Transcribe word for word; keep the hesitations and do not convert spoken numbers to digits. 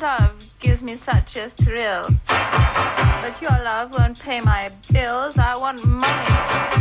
love gives me such a thrill. But your love won't pay my bills. I want money.